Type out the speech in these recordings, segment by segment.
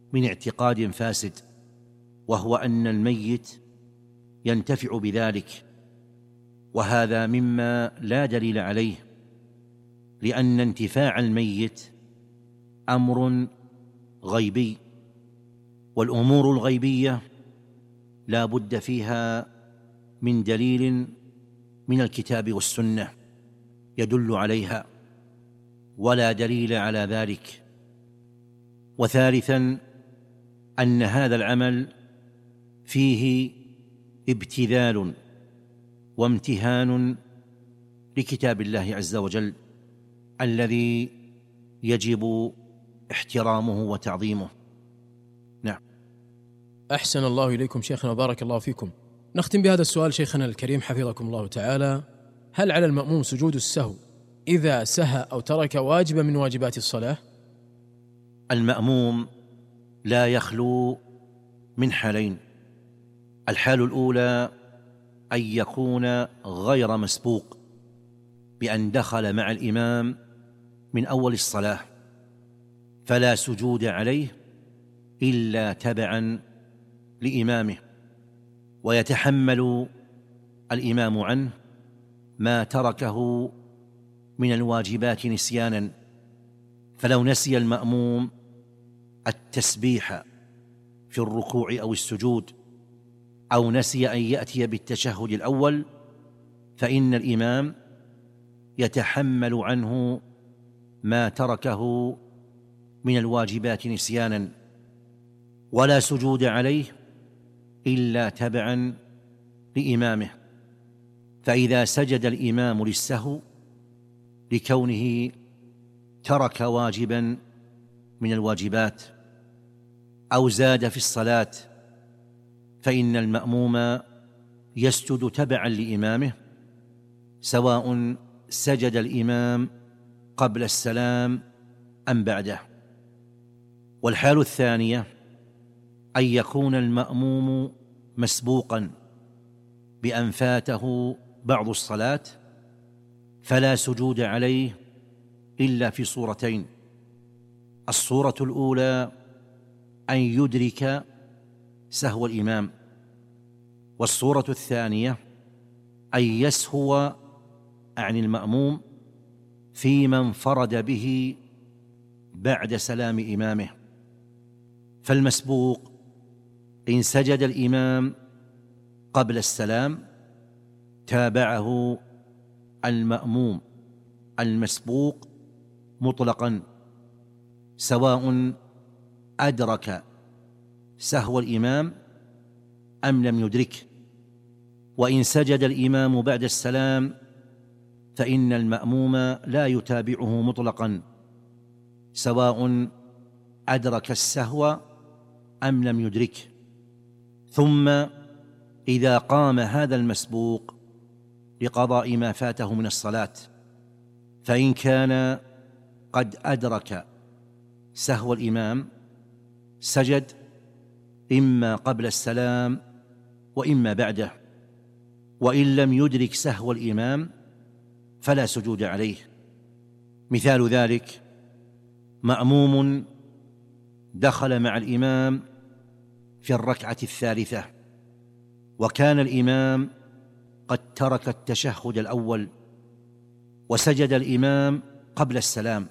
من اعتقاد فاسد، وهو أن الميت ينتفع بذلك، وهذا مما لا دليل عليه، لأن انتفاع الميت أمر غيبي، والأمور الغيبية لا بد فيها من دليل من الكتاب والسنة يدل عليها، ولا دليل على ذلك. وثالثا أن هذا العمل فيه ابتذال وامتهان لكتاب الله عز وجل الذي يجب احترامه وتعظيمه. نعم. أحسن الله إليكم شيخنا وبارك الله فيكم. نختم بهذا السؤال شيخنا الكريم حفظكم الله تعالى: هل على المأموم سجود السهو إذا سهى أو ترك واجبا من واجبات الصلاة؟ المأموم لا يخلو من حالين: الحال الأولى أن يكون غير مسبوق بأن دخل مع الإمام من أول الصلاة، فلا سجود عليه إلا تبعا لإمامه، ويتحمل الإمام عنه ما تركه من الواجبات نسيانا. فلو نسي المأموم التسبيح في الركوع أو السجود، أو نسي أن يأتي بالتشهد الأول، فإن الإمام يتحمل عنه ما تركه من الواجبات نسيانا، ولا سجود عليه إلا تبعا لإمامه. فإذا سجد الإمام للسهو لكونه ترك واجبا من الواجبات أو زاد في الصلاة، فإن المأموم يسجد تبعا لإمامه، سواء سجد الإمام قبل السلام أم بعده. والحال الثانية أن يكون المأموم مسبوقا بأن فاته بعض الصلاة، فلا سجود عليه إلا في صورتين: الصورة الأولى أن يدرك سهو الإمام، والصورة الثانية أن يسهو عن المأموم فيما انفرد به بعد سلام إمامه. فالمسبوق إن سجد الإمام قبل السلام تابعه المأموم المسبوق مطلقا، سواء أدرك سهو الإمام أم لم يدرك. وإن سجد الإمام بعد السلام فإن المأموم لا يتابعه مطلقا، سواء أدرك السهو أم لم يدرك. ثم إذا قام هذا المسبوق لقضاء ما فاته من الصلاة، فإن كان قد أدرك سهو الإمام سجد إما قبل السلام وإما بعده، وإن لم يدرك سهو الإمام فلا سجود عليه. مثال ذلك: مأموم دخل مع الإمام في الركعة الثالثة، وكان الإمام قد ترك التشهد الأول، وسجد الإمام قبل السلام،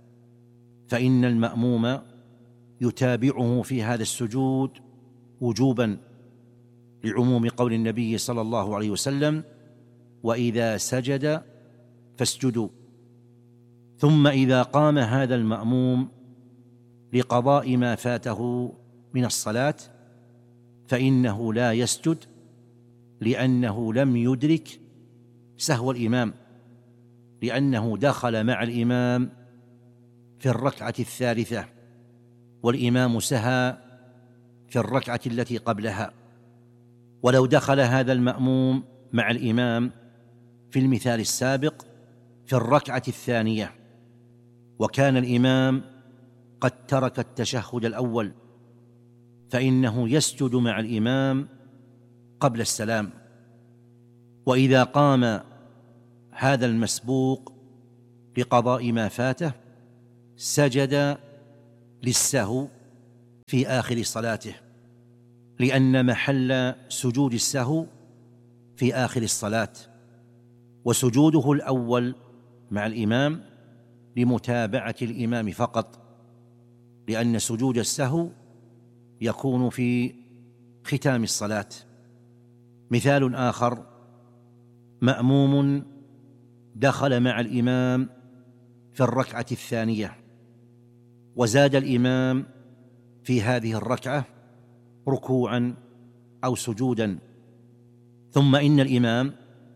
فإن المأموم يتابعه في هذا السجود وجوبا، لعموم قول النبي صلى الله عليه وسلم: وإذا سجد فاسجدوا. ثم إذا قام هذا المأموم لقضاء ما فاته من الصلاة فإنه لا يسجد، لأنه لم يدرك سهو الإمام، لأنه دخل مع الإمام في الركعة الثالثة، والإمام سهى في الركعة التي قبلها. ولو دخل هذا المأموم مع الإمام في المثال السابق في الركعة الثانية، وكان الإمام قد ترك التشهد الأول، فإنه يسجد مع الإمام قبل السلام. وإذا قام هذا المسبوق لقضاء ما فاته سجد للسهو في آخر صلاته، لأن محل سجود السهو في آخر الصلاة، وسجوده الأول مع الإمام لمتابعة الإمام فقط، لأن سجود السهو يكون في ختام الصلاة. مثال آخر: مأموم دخل مع الإمام في الركعة الثانية، وزاد الإمام في هذه الركعة ركوعا أو سجودا، ثم إن الإمام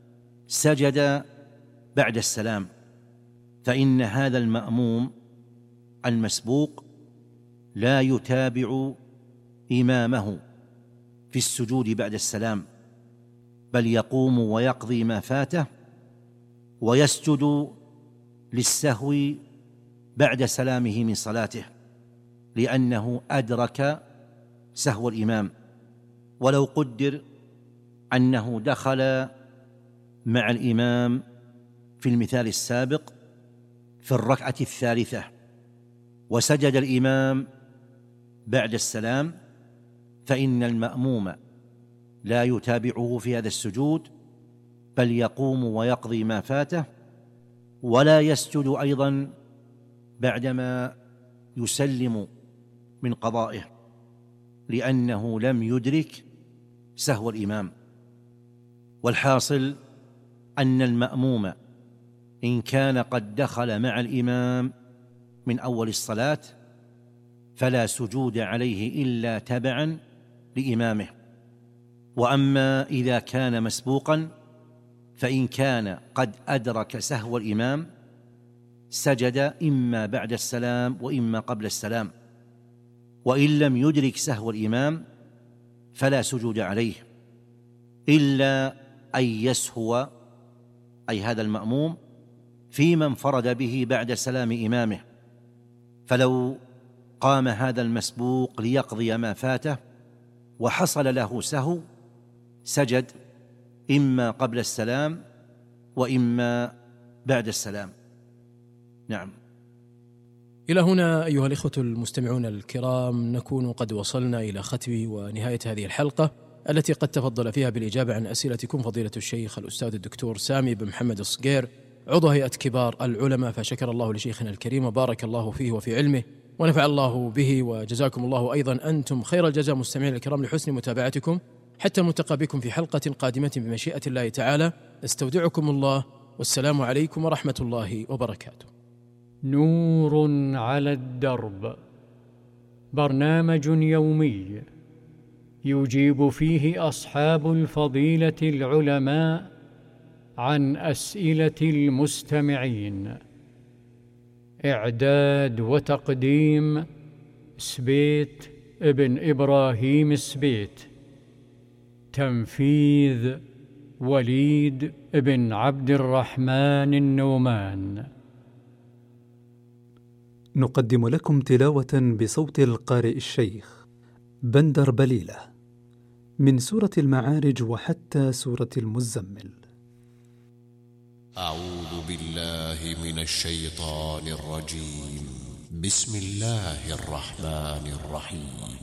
سجد بعد السلام، فإن هذا المأموم المسبوق لا يتابع إمامه في السجود بعد السلام، بل يقوم ويقضي ما فاته ويسجد للسهو بعد سلامه من صلاته، لأنه أدرك سهو الإمام. ولو قدر أنه دخل مع الإمام في المثال السابق في الركعة الثالثة وسجد الإمام بعد السلام، فإن المأموم لا يتابعه في هذا السجود، بل يقوم ويقضي ما فاته، ولا يسجد أيضا بعدما يسلم من قضائه، لأنه لم يدرك سهو الإمام. والحاصل أن المأموم إن كان قد دخل مع الإمام من أول الصلاة فلا سجود عليه إلا تبعا لإمامه. وأما إذا كان مسبوقا فإن كان قد أدرك سهو الإمام سجد إما بعد السلام وإما قبل السلام، وإن لم يدرك سهو الإمام فلا سجود عليه، إلا أن يسهو أي هذا المأموم فيما انفرد به بعد سلام إمامه. فلو قام هذا المسبوق ليقضي ما فاته وحصل له سهو سجد إما قبل السلام وإما بعد السلام. نعم. إلى هنا أيها الإخوة المستمعون الكرام نكون قد وصلنا إلى ختم ونهاية هذه الحلقة التي قد تفضل فيها بالإجابة عن أسئلتكم فضيلة الشيخ الأستاذ الدكتور سامي بن محمد الصقير، عضو هيئة كبار العلماء، فشكر الله لشيخنا الكريم وبارك الله فيه وفي علمه ونفع الله به، وجزاكم الله أيضا أنتم خير الجزاء مستمعين الكرام لحسن متابعتكم. حتى نلتقي بكم في حلقة قادمة بمشيئة الله تعالى، استودعكم الله والسلام عليكم ورحمة الله وبركاته. نور على الدرب، برنامج يومي يجيب فيه أصحاب الفضيلة العلماء عن أسئلة المستمعين. إعداد وتقديم سبيت ابن إبراهيم سبيت، تنفيذ وليد ابن عبد الرحمن النومان. نقدم لكم تلاوة بصوت القارئ الشيخ بندر بليلة من سورة المعارج وحتى سورة المزمل. أعوذ بالله من الشيطان الرجيم. بسم الله الرحمن الرحيم.